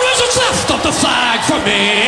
was what's left of the flag for me.